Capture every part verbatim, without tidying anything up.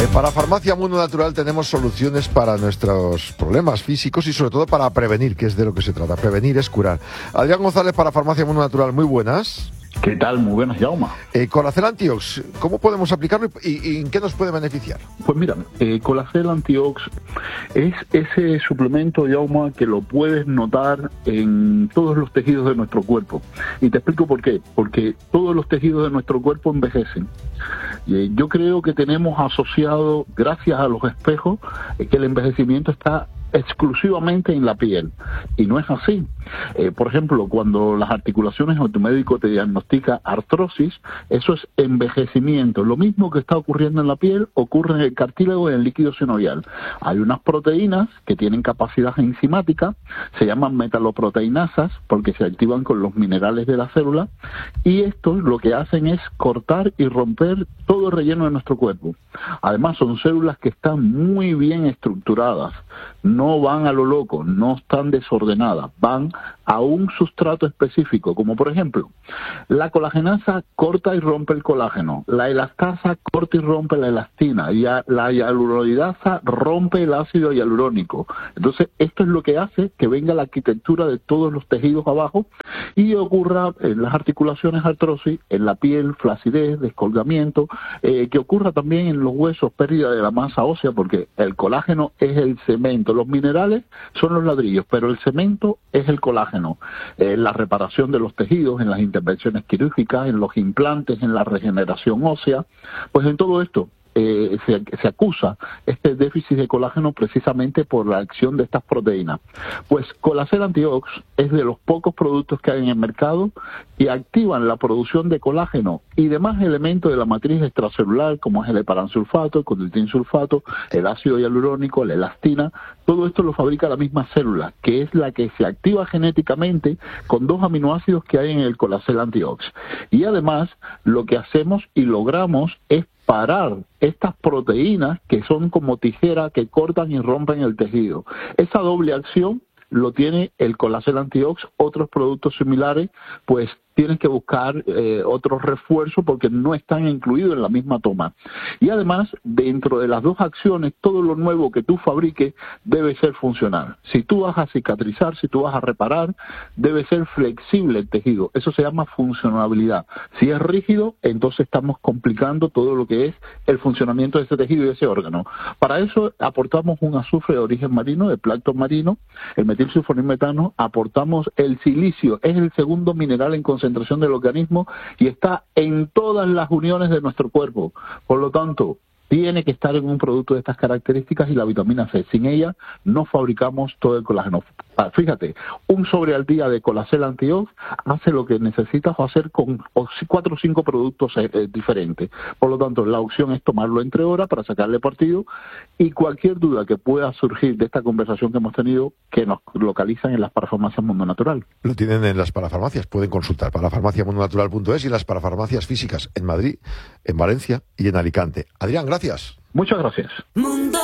Eh, para Farmacia Mundo Natural tenemos soluciones para nuestros problemas físicos y sobre todo para prevenir, que es de lo que se trata. Prevenir es curar. Adrián González para Farmacia Mundo Natural, muy buenas. ¿Qué tal? Muy buenas, Jaume. Eh, Colacel Antiox, ¿cómo podemos aplicarlo y, y en qué nos puede beneficiar? Pues mira, eh, Colacel Antiox es ese suplemento, Jaume, que lo puedes notar en todos los tejidos de nuestro cuerpo. Y te explico por qué. Porque todos los tejidos de nuestro cuerpo envejecen. Eh, yo creo que tenemos asociado, gracias a los espejos, eh, que el envejecimiento está exclusivamente en la piel, y no es así. Eh, por ejemplo, cuando las articulaciones o tu médico te diagnostica artrosis, eso es envejecimiento. Lo mismo que está ocurriendo en la piel ocurre en el cartílago y en el líquido sinovial. Hay unas proteínas que tienen capacidad enzimática, se llaman metaloproteinasas porque se activan con los minerales de la célula, y estos lo que hacen es cortar y romper todo el relleno de nuestro cuerpo. Además son células que están muy bien estructuradas, no van a lo loco, no están desordenadas, van a un sustrato específico, como por ejemplo, la colagenasa corta y rompe el colágeno, la elastasa corta y rompe la elastina, y la hialuronidasa rompe el ácido hialurónico. Entonces, esto es lo que hace que venga la arquitectura de todos los tejidos abajo y ocurra en las articulaciones artrosis, en la piel, flacidez, descolgamiento, eh, que ocurra también en los huesos, pérdida de la masa ósea, porque el colágeno es el cemento, los minerales son los ladrillos, pero el cemento es el colágeno. Eh, la reparación de los tejidos, en las intervenciones quirúrgicas, en los implantes, en la regeneración ósea, pues en todo esto Eh, se, se acusa este déficit de colágeno precisamente por la acción de estas proteínas. Pues Colacel Antiox es de los pocos productos que hay en el mercado y activan la producción de colágeno y demás elementos de la matriz extracelular, como es el heparansulfato, el condroitinsulfato, el ácido hialurónico, la elastina. Todo esto lo fabrica la misma célula, que es la que se activa genéticamente con dos aminoácidos que hay en el Colacel Antiox. Y además, lo que hacemos y logramos es parar estas proteínas que son como tijera que cortan y rompen el tejido. Esa doble acción lo tiene el Colacel Antiox. Otros productos similares, pues tienes que buscar eh, otros refuerzos porque no están incluidos en la misma toma. Y además, dentro de las dos acciones, todo lo nuevo que tú fabriques debe ser funcional. Si tú vas a cicatrizar, si tú vas a reparar, debe ser flexible el tejido. Eso se llama funcionabilidad. Si es rígido, entonces estamos complicando todo lo que es el funcionamiento de ese tejido y de ese órgano. Para eso aportamos un azufre de origen marino, de plancton marino, el metilsulfonilmetano, aportamos el silicio, es el segundo mineral en concentración concentración del organismo y está en todas las uniones de nuestro cuerpo. Por lo tanto, tiene que estar en un producto de estas características y la vitamina C. Sin ella no fabricamos todo el colágeno. Fíjate, un sobre al día de Colacel Antiox hace lo que necesitas hacer con cuatro o cinco productos eh, diferentes. Por lo tanto, la opción es tomarlo entre horas para sacarle partido, y cualquier duda que pueda surgir de esta conversación que hemos tenido, que nos localizan en las parafarmacias Mundo Natural. Lo tienen en las parafarmacias, pueden consultar parafarmacia mundo natural punto es y las parafarmacias físicas en Madrid, en Valencia y en Alicante. Adrián, gracias. Muchas gracias. Mundo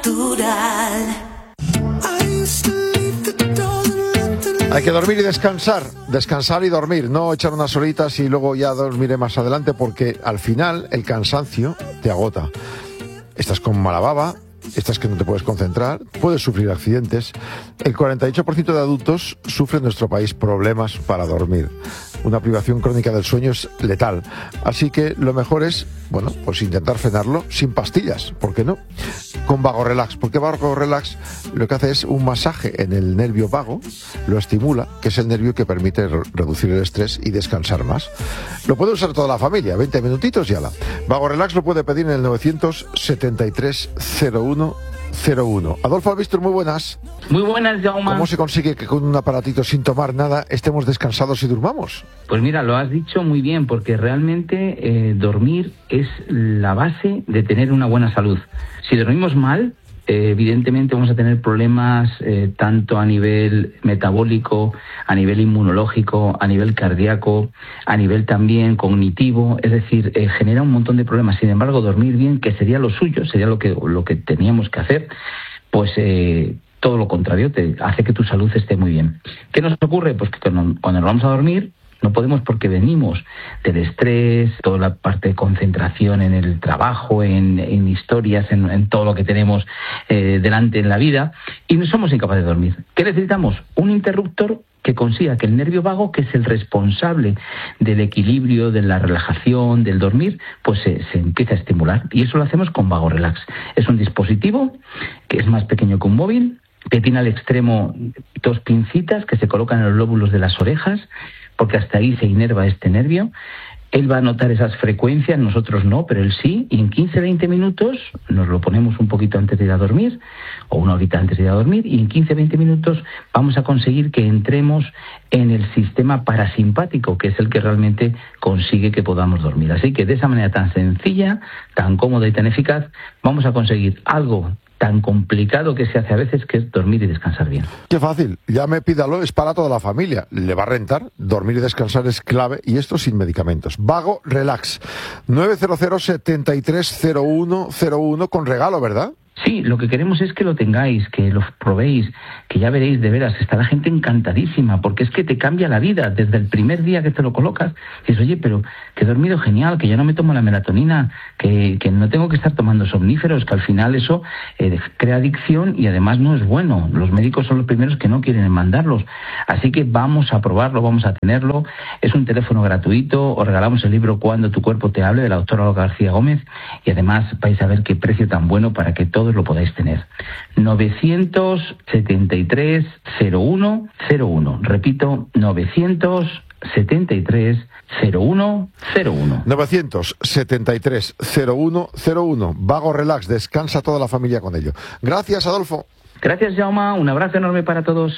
Natural. Hay que dormir y descansar, descansar y dormir, no echar unas horitas y luego ya dormiré más adelante, porque al final el cansancio te agota. Estás con mala baba, estás que no te puedes concentrar, puedes sufrir accidentes. El cuarenta y ocho por ciento de adultos sufre en nuestro país problemas para dormir. Una privación crónica del sueño es letal. Así que lo mejor es, bueno, pues intentar frenarlo sin pastillas, ¿por qué no? Con Vago Relax, porque Vago Relax lo que hace es un masaje en el nervio vago, lo estimula, que es el nervio que permite re- reducir el estrés y descansar más. Lo puede usar toda la familia, veinte minutitos y ala. Vago Relax lo puede pedir en el novecientos setenta y tres cero uno cero uno. Adolfo Albistur, muy buenas. Muy buenas, Jaume. ¿Cómo se consigue que con un aparatito sin tomar nada estemos descansados y durmamos? Pues mira, lo has dicho muy bien, porque realmente eh, dormir es la base de tener una buena salud. Si dormimos mal, eh, evidentemente vamos a tener problemas eh, tanto a nivel metabólico, a nivel inmunológico, a nivel cardíaco, a nivel también cognitivo, es decir, eh, genera un montón de problemas. Sin embargo, dormir bien, que sería lo suyo, sería lo que, lo que teníamos que hacer, pues eh, todo lo contrario, te hace que tu salud esté muy bien. ¿Qué nos ocurre? Pues que cuando, cuando nos vamos a dormir, No podemos porque venimos del estrés, toda la parte de concentración en el trabajo, en, en historias, en, en todo lo que tenemos eh, delante en la vida, y no somos incapaces de dormir. ¿Qué necesitamos? Un interruptor que consiga que el nervio vago, que es el responsable del equilibrio, de la relajación, del dormir, pues se, se empieza a estimular. Y eso lo hacemos con Vago Relax. Es un dispositivo que es más pequeño que un móvil, que tiene al extremo dos pincitas que se colocan en los lóbulos de las orejas, porque hasta ahí se inerva este nervio. Él va a notar esas frecuencias, nosotros no, pero él sí, y en quince a veinte minutos nos lo ponemos un poquito antes de ir a dormir, o una horita antes de ir a dormir, y en quince a veinte minutos vamos a conseguir que entremos en el sistema parasimpático, que es el que realmente consigue que podamos dormir. Así que de esa manera tan sencilla, tan cómoda y tan eficaz, vamos a conseguir algo tan complicado que se hace a veces, que es dormir y descansar bien. Qué fácil, llame, pídalo, es para toda la familia, le va a rentar, dormir y descansar es clave, y esto sin medicamentos. Vago Relax, nueve cero cero, setenta y tres cero uno cero uno, con regalo, ¿verdad? Sí, lo que queremos es que lo tengáis, que lo probéis, que ya veréis, de veras, está la gente encantadísima, porque es que te cambia la vida desde el primer día que te lo colocas. Dices, oye, pero que he dormido genial, que ya no me tomo la melatonina, que, que no tengo que estar tomando somníferos, que al final eso eh, crea adicción y además no es bueno. Los médicos son los primeros que no quieren mandarlos. Así que vamos a probarlo, vamos a tenerlo. Es un teléfono gratuito, os regalamos el libro Cuando tu cuerpo te hable, de la doctora Olga García Gómez, y además vais a ver qué precio tan bueno para que todos lo podáis tener. novecientos setenta y tres cero uno cero uno. Repito, novecientos setenta y tres cero uno cero uno. novecientos setenta y tres cero uno cero uno. Vago Relax, descansa toda la familia con ello. Gracias, Adolfo. Gracias, Jaume. Un abrazo enorme para todos.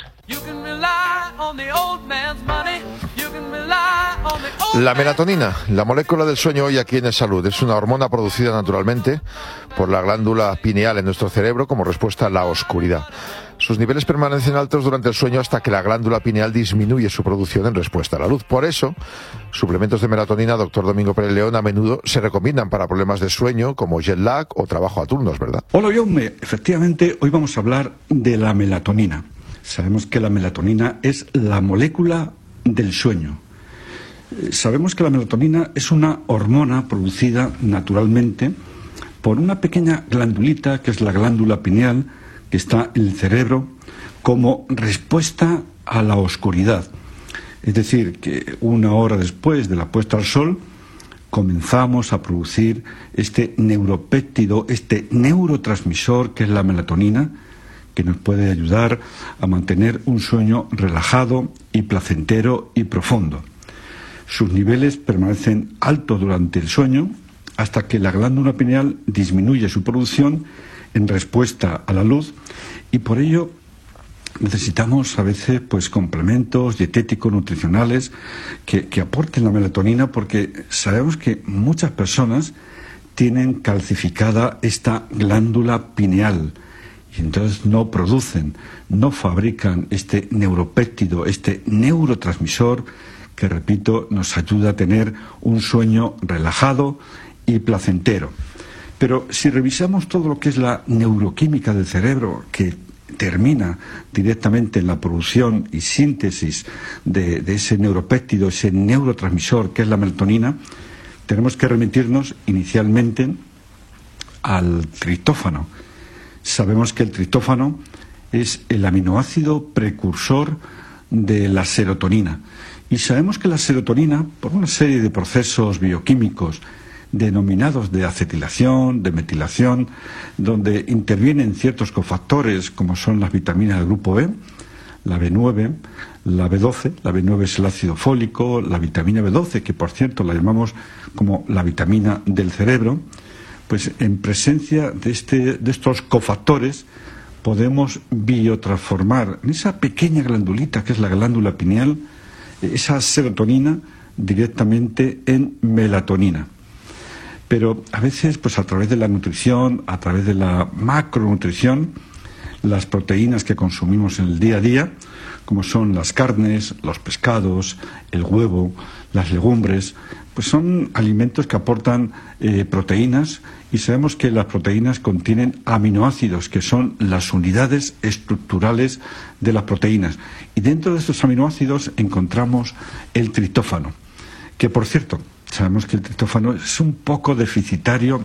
La melatonina, la molécula del sueño hoy aquí en Es Salud, es una hormona producida naturalmente por la glándula pineal en nuestro cerebro como respuesta a la oscuridad. Sus niveles permanecen altos durante el sueño hasta que la glándula pineal disminuye su producción en respuesta a la luz. Por eso, suplementos de melatonina, doctor Domingo Pérez León, a menudo se recomiendan para problemas de sueño como jet lag o trabajo a turnos, ¿verdad? Hola, Jaume. Efectivamente, hoy vamos a hablar de la melatonina. Sabemos que la melatonina es la molécula del sueño. Sabemos que la melatonina es una hormona producida naturalmente por una pequeña glandulita, que es la glándula pineal, que está en el cerebro, como respuesta a la oscuridad. Es decir, que una hora después de la puesta al sol, comenzamos a producir este neuropéptido, este neurotransmisor que es la melatonina, que nos puede ayudar a mantener un sueño relajado y placentero y profundo. Sus niveles permanecen altos durante el sueño hasta que la glándula pineal disminuye su producción en respuesta a la luz, y por ello necesitamos a veces pues complementos dietéticos, nutricionales que, que aporten la melatonina, porque sabemos que muchas personas tienen calcificada esta glándula pineal y entonces no producen, no fabrican este neuropéptido, este neurotransmisor que, repito, nos ayuda a tener un sueño relajado y placentero. Pero si revisamos todo lo que es la neuroquímica del cerebro, que termina directamente en la producción y síntesis de, de ese neuropéptido, ese neurotransmisor que es la melatonina, tenemos que remitirnos inicialmente al triptófano. Sabemos que el triptófano es el aminoácido precursor de la serotonina. Y sabemos que la serotonina, por una serie de procesos bioquímicos denominados de acetilación, de metilación, donde intervienen ciertos cofactores como son las vitaminas del grupo B, la B nueve, la B doce, la B nueve es el ácido fólico, la vitamina B doce, que por cierto la llamamos como la vitamina del cerebro, pues en presencia de, este, de estos cofactores podemos biotransformar en esa pequeña glandulita que es la glándula pineal, esa serotonina directamente en melatonina. Pero a veces, pues a través de la nutrición, a través de la macronutrición, las proteínas que consumimos en el día a día, como son las carnes, los pescados, el huevo, las legumbres, pues son alimentos que aportan eh, proteínas Y sabemos que las proteínas contienen aminoácidos, que son las unidades estructurales de las proteínas. Y dentro de estos aminoácidos encontramos el triptófano, que por cierto, sabemos que el triptófano es un poco deficitario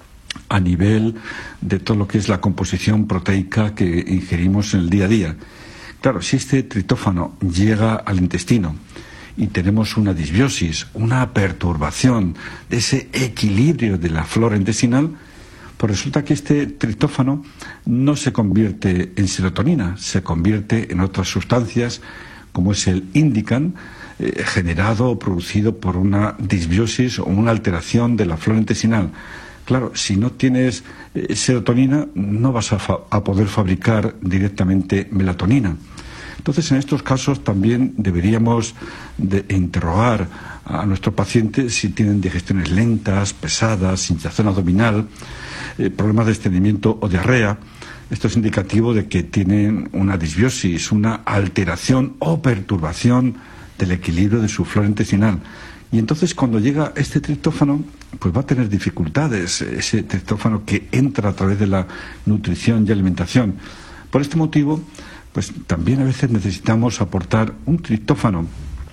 a nivel de todo lo que es la composición proteica que ingerimos en el día a día. Claro, si este triptófano llega al intestino y tenemos una disbiosis, una perturbación de ese equilibrio de la flora intestinal, pues resulta que este triptófano no se convierte en serotonina, se convierte en otras sustancias como es el indican, eh, generado o producido por una disbiosis o una alteración de la flora intestinal. Claro, si no tienes eh, serotonina, no vas a, fa- a poder fabricar directamente melatonina. Entonces, en estos casos también deberíamos de interrogar a nuestros pacientes si tienen digestiones lentas, pesadas, hinchazón abdominal, eh, problemas de estreñimiento o diarrea. Esto es indicativo de que tienen una disbiosis, una alteración o perturbación del equilibrio de su flora intestinal. Y entonces, cuando llega este triptófano, pues va a tener dificultades, ese triptófano que entra a través de la nutrición y alimentación. Por este motivo, pues también a veces necesitamos aportar un triptófano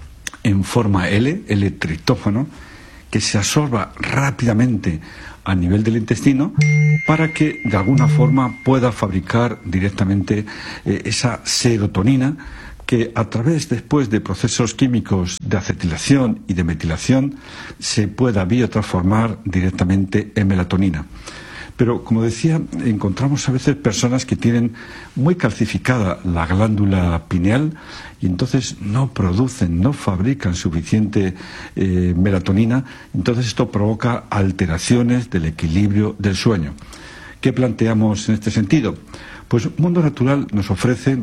en forma L, L-triptófano, que se absorba rápidamente a nivel del intestino para que de alguna forma pueda fabricar directamente eh, esa serotonina que a través después de procesos químicos de acetilación y de metilación se pueda biotransformar directamente en melatonina. Pero, como decía, encontramos a veces personas que tienen muy calcificada la glándula pineal y entonces no producen, no fabrican suficiente eh, melatonina. Entonces esto provoca alteraciones del equilibrio del sueño. ¿Qué planteamos en este sentido? Pues Mundo Natural nos ofrece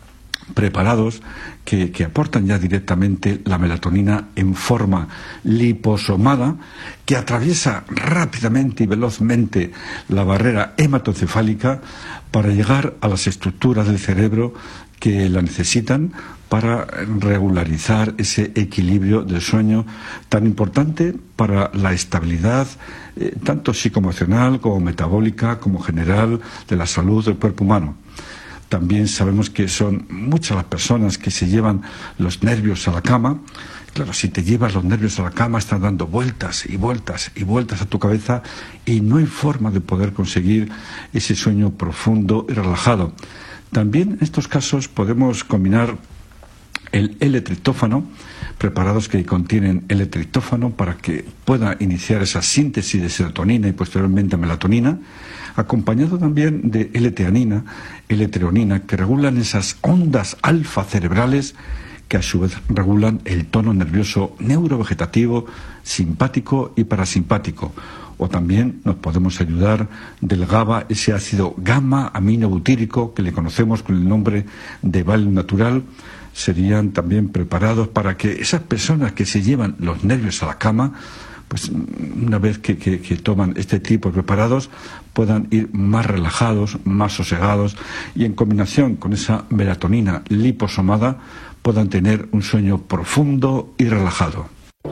preparados que, que aportan ya directamente la melatonina en forma liposomada, que atraviesa rápidamente y velozmente la barrera hematoencefálica para llegar a las estructuras del cerebro que la necesitan para regularizar ese equilibrio del sueño tan importante para la estabilidad eh, tanto psicoemocional como metabólica como general de la salud del cuerpo humano. También sabemos que son muchas las personas que se llevan los nervios a la cama. Claro, si te llevas los nervios a la cama, estás dando vueltas y vueltas y vueltas a tu cabeza y no hay forma de poder conseguir ese sueño profundo y relajado. También en estos casos podemos combinar el L-triptófano, preparados que contienen L-triptófano para que pueda iniciar esa síntesis de serotonina y posteriormente melatonina, acompañado también de L-teanina, L-treonina, que regulan esas ondas alfa cerebrales que a su vez regulan el tono nervioso neurovegetativo, simpático y parasimpático. O también nos podemos ayudar del GABA, ese ácido gamma-aminobutírico que le conocemos con el nombre de Valium natural. Serían también preparados para que esas personas que se llevan los nervios a la cama, pues una vez que, que, que toman este tipo de preparados, puedan ir más relajados, más sosegados y en combinación con esa melatonina liposomada puedan tener un sueño profundo y relajado.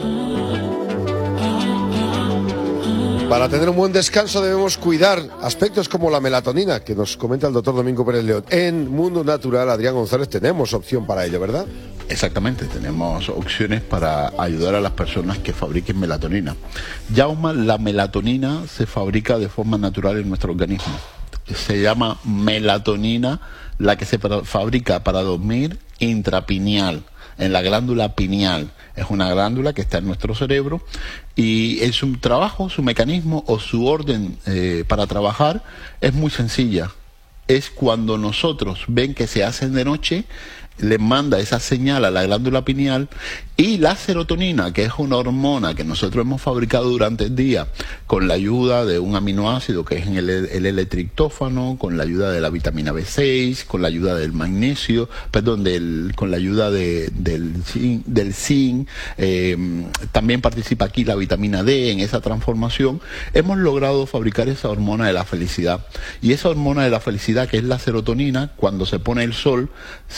Para tener un buen descanso debemos cuidar aspectos como la melatonina, que nos comenta el doctor Domingo Pérez León. En Mundo Natural, Adrián González, tenemos opción para ello, ¿verdad? Exactamente, tenemos opciones para ayudar a las personas que fabriquen melatonina. Yauma, la melatonina se fabrica de forma natural en nuestro organismo. Se llama melatonina, la que se fabrica para dormir intrapineal, en la glándula pineal. Es una glándula que está en nuestro cerebro y en su trabajo, su mecanismo o su orden eh, para trabajar es muy sencilla. Es cuando nosotros ven que se hacen de noche, le manda esa señal a la glándula pineal y la serotonina, que es una hormona que nosotros hemos fabricado durante el día con la ayuda de un aminoácido que es el, el L-triptófano, con la ayuda de la vitamina B seis, con la ayuda del magnesio, perdón, del, con la ayuda de, del zinc, del zinc eh, también participa aquí la vitamina D en esa transformación. Hemos logrado fabricar esa hormona de la felicidad y esa hormona de la felicidad, que es la serotonina, cuando se pone el sol se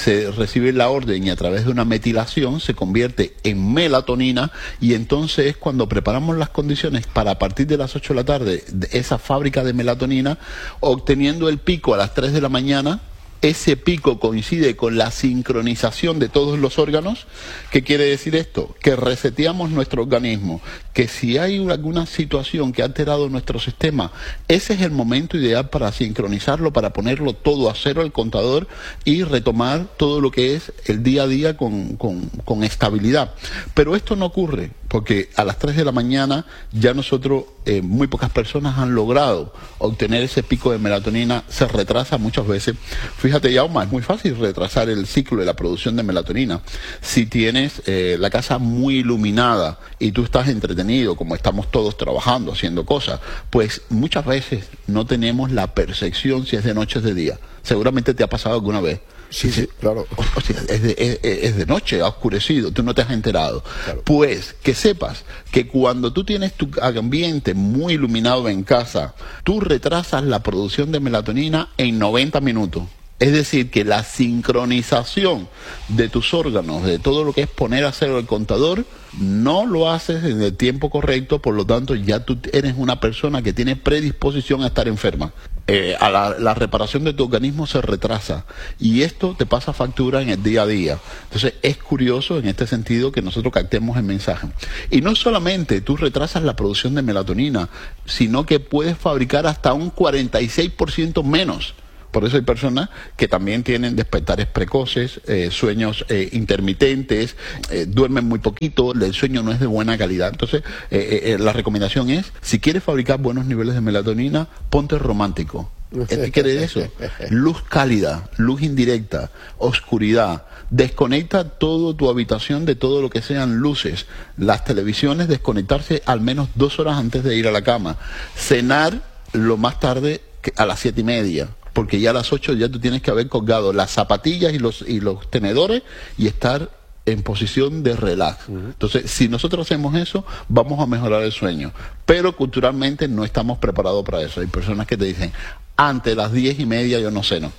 recibir la orden y a través de una metilación se convierte en melatonina, y entonces es cuando preparamos las condiciones para a partir de las ocho de la tarde de esa fábrica de melatonina, obteniendo el pico a las tres de la mañana. Ese pico coincide con la sincronización de todos los órganos. ¿Qué quiere decir esto? Que reseteamos nuestro organismo, que si hay alguna situación que ha alterado nuestro sistema, ese es el momento ideal para sincronizarlo, para ponerlo todo a cero el contador y retomar todo lo que es el día a día con, con, con estabilidad. Pero esto no ocurre, porque a las tres de la mañana ya nosotros, eh, muy pocas personas han logrado obtener ese pico de melatonina, se retrasa muchas veces. Fíjate, Yauma, es muy fácil retrasar el ciclo de la producción de melatonina. Si tienes eh, la casa muy iluminada y tú estás entretenido, como estamos todos trabajando, haciendo cosas, pues muchas veces no tenemos la percepción si es de noche o es de día. Seguramente te ha pasado alguna vez. Sí, sí, claro. O sea, es, de, es, es de noche, ha oscurecido, tú no te has enterado. Claro. Pues que sepas que cuando tú tienes tu ambiente muy iluminado en casa, tú retrasas la producción de melatonina en noventa minutos. Es decir, que la sincronización de tus órganos, de todo lo que es poner a cero el contador, no lo haces en el tiempo correcto, por lo tanto ya tú eres una persona que tiene predisposición a estar enferma. Eh, a la, la reparación de tu organismo se retrasa y esto te pasa factura en el día a día. Entonces es curioso en este sentido que nosotros captemos el mensaje. Y no solamente tú retrasas la producción de melatonina, sino que puedes fabricar hasta un cuarenta y seis por ciento menos. Por eso hay personas que también tienen despertares precoces, eh, sueños eh, intermitentes, eh, duermen muy poquito, el sueño no es de buena calidad. Entonces, eh, eh, la recomendación es, si quieres fabricar buenos niveles de melatonina, ponte romántico. ¿Qué quiere decir eso? Luz cálida, luz indirecta, oscuridad. Desconecta toda tu habitación de todo lo que sean luces. Las televisiones, desconectarse al menos dos horas antes de ir a la cama. Cenar lo más tarde que a las siete y media. Porque ya a las ocho ya tú tienes que haber colgado las zapatillas y los, y los tenedores y estar en posición de relax. Uh-huh. Entonces, si nosotros hacemos eso, vamos a mejorar el sueño. Pero culturalmente no estamos preparados para eso. Hay personas que te dicen, antes de las diez y media yo no ceno.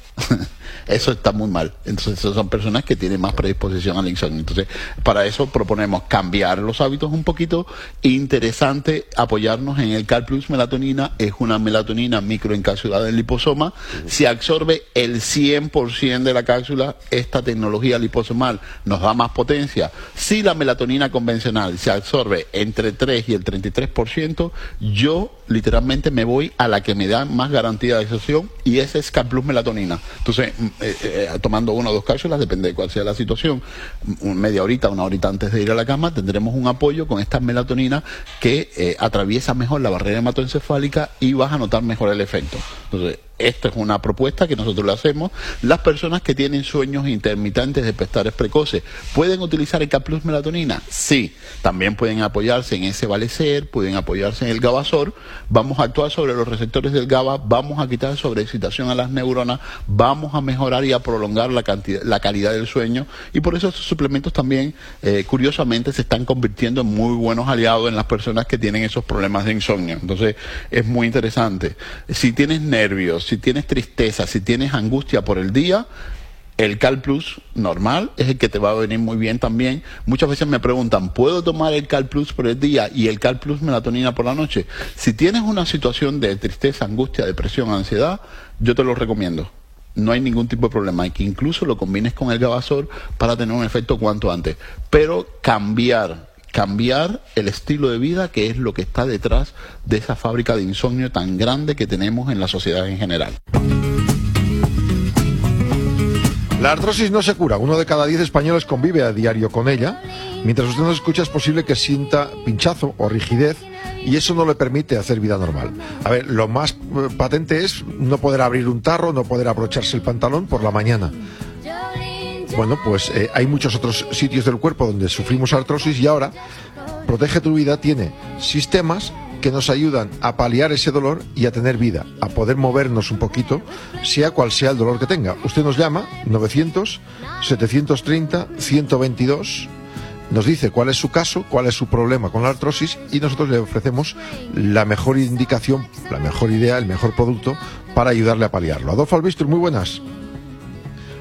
Eso está muy mal. Entonces, son personas que tienen más predisposición al insomnio. Entonces, para eso proponemos cambiar los hábitos un poquito. Interesante apoyarnos en el CalPlus Melatonina. Es una melatonina microencapsulada en liposoma. Uh-huh. Se absorbe el cien por ciento de la cápsula. Esta tecnología liposomal nos da más potencia. Si la melatonina convencional se absorbe entre tres y el treinta y tres por ciento, yo literalmente me voy a la que me da más garantía de absorción, y ese es CalPlus Melatonina. Entonces, eh, eh, tomando una o dos cápsulas, depende de cuál sea la situación, media horita, una horita antes de ir a la cama, tendremos un apoyo con esta melatonina que eh, atraviesa mejor la barrera hematoencefálica y vas a notar mejor el efecto. Entonces, esta es una propuesta que nosotros le hacemos. Las personas que tienen sueños intermitentes, despertares precoces, ¿pueden utilizar el CalPlus Melatonina? Sí. También pueden apoyarse en ese Valecer, pueden apoyarse en el GABASOR. Vamos a actuar sobre los receptores del GABA, vamos a quitar sobreexcitación a las neuronas, vamos a mejorar y a prolongar la, cantidad, la calidad del sueño. Y por eso estos suplementos también, eh, curiosamente, se están convirtiendo en muy buenos aliados en las personas que tienen esos problemas de insomnio. Entonces, es muy interesante. Si tienes nervios, si tienes tristeza, si tienes angustia por el día, el CalPlus normal es el que te va a venir muy bien también. Muchas veces me preguntan, ¿puedo tomar el CalPlus por el día y el CalPlus Melatonina por la noche? Si tienes una situación de tristeza, angustia, depresión, ansiedad, yo te lo recomiendo. No hay ningún tipo de problema. Hay que incluso lo combines con el GABASOR para tener un efecto cuanto antes. Pero cambiar cambiar el estilo de vida, que es lo que está detrás de esa fábrica de insomnio tan grande que tenemos en la sociedad en general. La artrosis no se cura. Uno de cada diez españoles convive a diario con ella. Mientras usted nos escucha, es posible que sienta pinchazo o rigidez, y eso no le permite hacer vida normal. A ver, lo más patente es no poder abrir un tarro, no poder abrocharse el pantalón por la mañana. Bueno, pues eh, hay muchos otros sitios del cuerpo donde sufrimos artrosis, y ahora Protege tu Vida tiene sistemas que nos ayudan a paliar ese dolor y a tener vida, a poder movernos un poquito, sea cual sea el dolor que tenga. Usted nos llama, novecientos, setecientos treinta, ciento veintidós, nos dice cuál es su caso, cuál es su problema con la artrosis, y nosotros le ofrecemos la mejor indicación, la mejor idea, el mejor producto para ayudarle a paliarlo. Adolfo Albistur, muy buenas.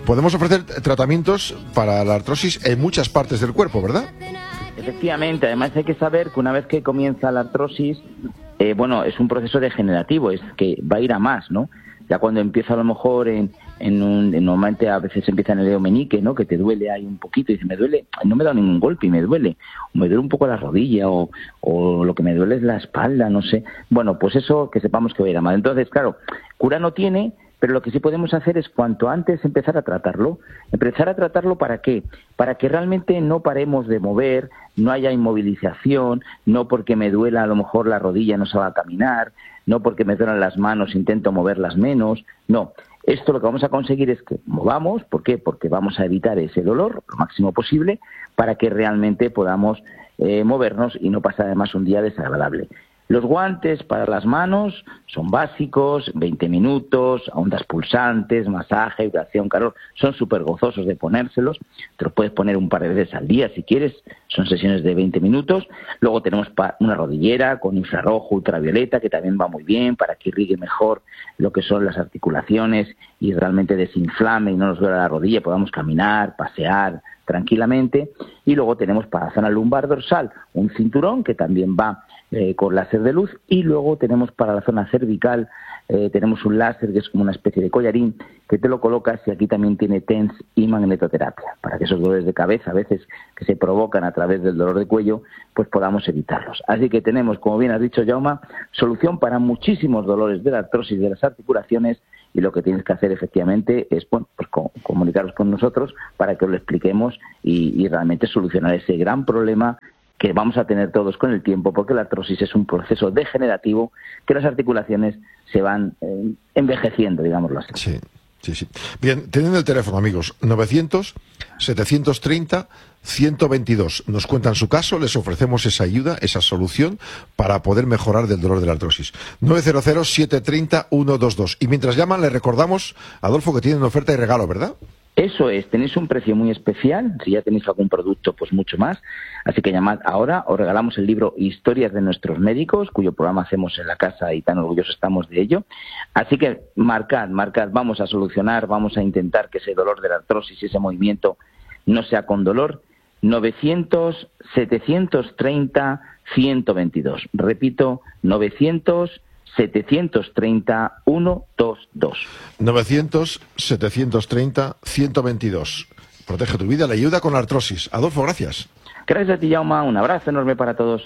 podemos ofrecer tratamientos para la artrosis en muchas partes del cuerpo, ¿verdad? Efectivamente, además hay que saber que una vez que comienza la artrosis, eh, bueno, es un proceso degenerativo, es que va a ir a más, ¿no? Ya cuando empieza a lo mejor en, en un, en, normalmente a veces empieza en el dedo meñique, ¿no? Que te duele ahí un poquito y dice, me duele, no me da ningún golpe y me duele, o me duele un poco la rodilla o, o lo que me duele es la espalda, no sé. Bueno, pues eso que sepamos que va a ir a más. Entonces, claro, cura no tiene, pero lo que sí podemos hacer es cuanto antes empezar a tratarlo. ¿Empezar a tratarlo para qué? Para que realmente no paremos de mover, no haya inmovilización, no porque me duela a lo mejor la rodilla no se va a caminar, no porque me duelan las manos intento moverlas menos, no. Esto lo que vamos a conseguir es que movamos, ¿por qué? Porque vamos a evitar ese dolor lo máximo posible para que realmente podamos eh, movernos y no pasar además un día desagradable. Los guantes para las manos son básicos, veinte minutos, ondas pulsantes, masaje, vibración, calor, son súper gozosos de ponérselos, te los puedes poner un par de veces al día si quieres, son sesiones de veinte minutos. Luego tenemos una rodillera con infrarrojo, ultravioleta, que también va muy bien para que irrigue mejor lo que son las articulaciones y realmente desinflame y no nos duela la rodilla, podamos caminar, pasear tranquilamente. Y luego tenemos para la zona lumbar dorsal un cinturón que también va Eh, con láser de luz, y luego tenemos para la zona cervical eh, tenemos un láser que es como una especie de collarín que te lo colocas, y aquí también tiene TENS y magnetoterapia para que esos dolores de cabeza a veces que se provocan a través del dolor de cuello pues podamos evitarlos. Así que tenemos, como bien has dicho, Jaume, solución para muchísimos dolores de la artrosis de las articulaciones, y lo que tienes que hacer efectivamente es bueno, pues, co- comunicaros con nosotros para que os lo expliquemos y, y realmente solucionar ese gran problema que vamos a tener todos con el tiempo, porque la artrosis es un proceso degenerativo que las articulaciones se van eh, envejeciendo, digámoslo así. Sí, sí, sí. Bien, tienen el teléfono, amigos, novecientos, setecientos treinta, ciento veintidós. Nos cuentan su caso, les ofrecemos esa ayuda, esa solución para poder mejorar del dolor de la artrosis. nueve cero cero, siete tres cero, uno dos dos. Y mientras llaman, les recordamos, Adolfo, que tienen oferta y regalo, ¿verdad? Eso es, tenéis un precio muy especial, si ya tenéis algún producto, pues mucho más. Así que llamad ahora, os regalamos el libro Historias de nuestros médicos, cuyo programa hacemos en la casa y tan orgullosos estamos de ello. Así que marcad, marcad, vamos a solucionar, vamos a intentar que ese dolor de la artrosis y ese movimiento no sea con dolor. novecientos, setecientos treinta, ciento veintidós. Repito, novecientos, setecientos treinta, ciento veintidós. novecientos, setecientos treinta, ciento veintidós. Protege tu vida, le ayuda con la artrosis. Adolfo, gracias. Gracias a ti, Jaume. Un abrazo enorme para todos.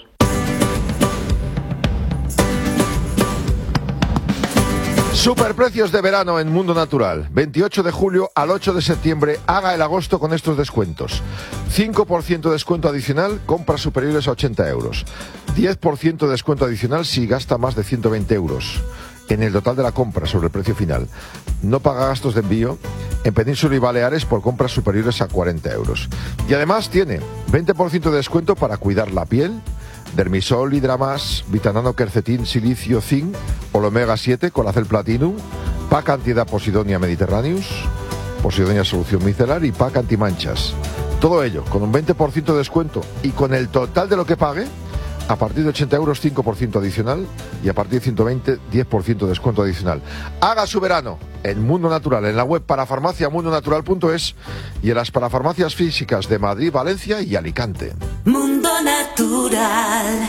Superprecios de verano en Mundo Natural. veintiocho de julio al ocho de septiembre. Haga el agosto con estos descuentos. cinco por ciento de descuento adicional, compras superiores a ochenta euros. diez por ciento de descuento adicional si gasta más de ciento veinte euros en el total de la compra sobre el precio final. No paga gastos de envío en Península y Baleares por compras superiores a cuarenta euros. Y además tiene veinte por ciento de descuento para cuidar la piel, Dermisol, Hidramas, Vitanano, Quercetín, Silicio, Zinc, Olomega siete, Colacel Platinum, Pack Antiedad Posidonia Mediterraneus, Posidonia Solución Micelar y Pack Antimanchas. Todo ello con un veinte por ciento de descuento y con el total de lo que pague, a partir de ochenta euros, cinco por ciento adicional, y a partir de ciento veinte, diez por ciento de descuento adicional. Haga su verano en Mundo Natural, en la web parafarmacia mundo natural punto es y en las parafarmacias físicas de Madrid, Valencia y Alicante. Mundo Natural.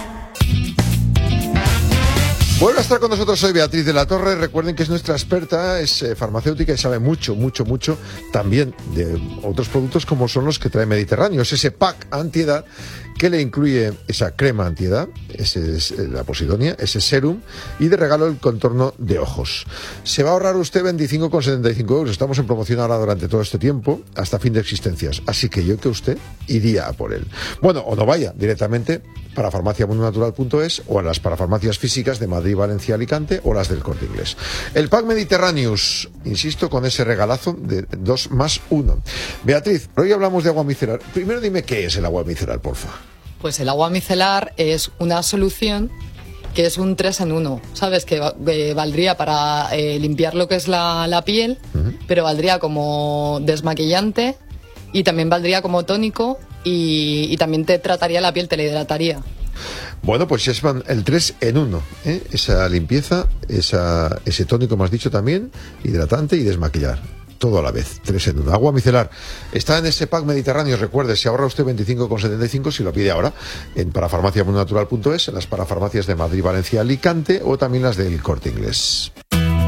Vuelve a estar con nosotros hoy Beatriz de la Torre. Recuerden que es nuestra experta, es eh, farmacéutica y sabe mucho, mucho, mucho también de otros productos como son los que trae Mediterráneo. Es ese pack antiedad que le incluye esa crema antiedad, ese es la Posidonia, ese serum y de regalo el contorno de ojos. Se va a ahorrar usted veinticinco con setenta y cinco euros. Estamos en promoción ahora durante todo este tiempo, hasta fin de existencias. Así que yo que usted iría a por él. Bueno, o no vaya directamente para farmacia mundo natural punto es o en las parafarmacias físicas de Madrid, Valencia, Alicante o las del Corte Inglés. El pack Mediterraneus, insisto, con ese regalazo de dos más uno. Beatriz, hoy hablamos de agua micelar. Primero dime qué es el agua micelar, porfa. Pues el agua micelar es una solución que es un tres en uno, ¿sabes? Que eh, valdría para eh, limpiar lo que es la, la piel, uh-huh. pero valdría como desmaquillante y también valdría como tónico y, y también te trataría la piel, te la hidrataría. Bueno, pues es el tres en uno, ¿eh? Esa limpieza, esa, ese tónico, me has dicho también, hidratante y desmaquillar. todo a la vez, tres en uno. Agua micelar está en ese pack Mediterráneo, recuerde, se ahorra usted veinticinco con setenta y cinco si lo pide ahora en parafarmacia mundo natural punto es, en las parafarmacias de Madrid, Valencia, Alicante o también las del Corte Inglés.